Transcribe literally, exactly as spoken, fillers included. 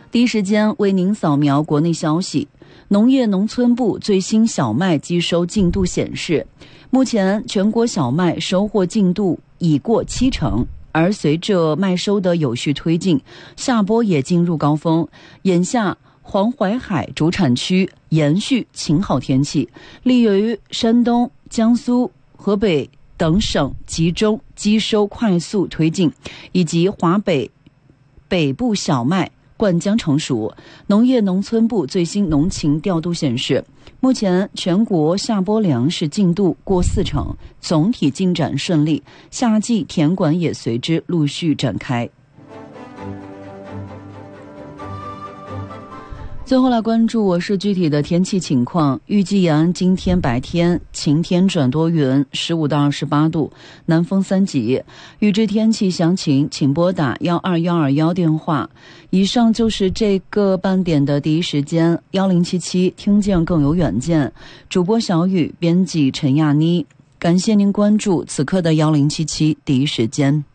第一时间为您扫描国内消息。农业农村部最新小麦机收进度显示，目前全国小麦收获进度已过七成，而随着麦收的有序推进，下播也进入高峰。眼下黄淮海主产区延续晴好天气，利于山东、江苏、河北等省集中机收快速推进，以及华北北部小麦灌浆成熟。农业农村部最新农情调度显示，目前全国下播粮食进度过四成，总体进展顺利，夏季田管也随之陆续展开。最后来关注我市具体的天气情况。预计延安今天白天晴天转多云，十五到二十八度，南风三级。预知天气详情，请拨打幺二幺二幺电话。以上就是这个半点的第一时间，幺零七七听见更有远见。主播小雨，编辑陈亚妮。感谢您关注此刻的幺零七七第一时间。